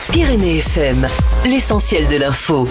Pyrénées FM, l'essentiel de l'info.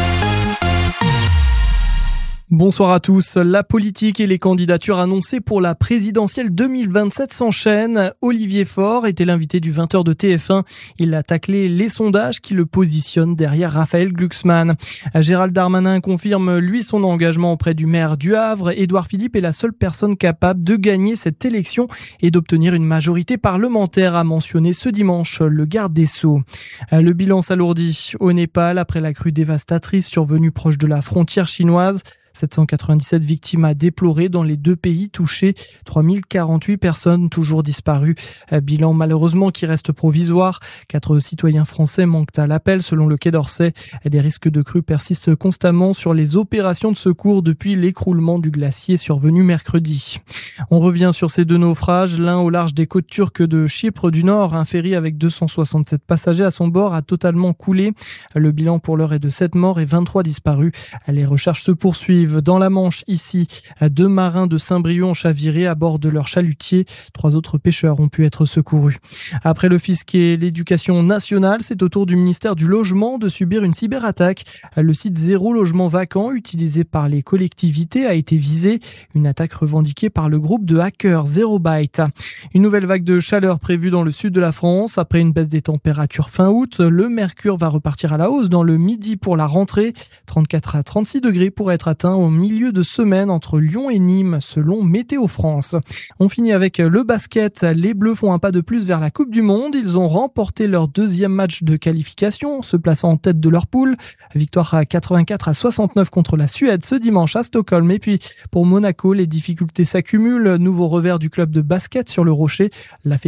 Bonsoir à tous. La politique et les candidatures annoncées pour la présidentielle 2027 s'enchaînent. Olivier Faure était l'invité du 20h de TF1. Il a taclé les sondages qui le positionnent derrière Raphaël Glucksmann. Gérald Darmanin confirme, lui, son engagement auprès du maire du Havre. Édouard Philippe est la seule personne capable de gagner cette élection et d'obtenir une majorité parlementaire, a mentionné ce dimanche le garde des Sceaux. Le bilan s'alourdit au Népal après la crue dévastatrice survenue proche de la frontière chinoise. 797 victimes à déplorer dans les deux pays touchés, 3048 personnes toujours disparues. Bilan malheureusement qui reste provisoire. 4 citoyens français manquent à l'appel selon le Quai d'Orsay. Des risques de crue persistent constamment sur les opérations de secours depuis l'écroulement du glacier survenu mercredi. On revient sur ces deux naufrages, l'un au large des côtes turques de Chypre du Nord. Un ferry avec 267 passagers à son bord a totalement coulé. Le bilan pour l'heure est de 7 morts et 23 disparus. Les recherches se poursuivent. Dans la Manche, ici, 2 marins de Saint-Brieuc ont chaviré à bord de leur chalutier. 3 autres pêcheurs ont pu être secourus. Après le fisc et l'éducation nationale, c'est au tour du ministère du Logement de subir une cyberattaque. Le site Zéro Logement Vacant, utilisé par les collectivités, a été visé. Une attaque revendiquée par le groupe de hackers Zerobyte. Une nouvelle vague de chaleur prévue dans le sud de la France. Après une baisse des températures fin août, le mercure va repartir à la hausse dans le midi pour la rentrée. 34 à 36 degrés pourraient être atteints au milieu de semaine entre Lyon et Nîmes, selon Météo France. On finit avec le basket. Les Bleus font un pas de plus vers la Coupe du Monde. Ils ont remporté leur 2e match de qualification, se plaçant en tête de leur poule. Victoire à 84 à 69 contre la Suède ce dimanche à Stockholm. Et puis, pour Monaco, les difficultés s'accumulent. Nouveau revers du club de basket sur le Rocher. La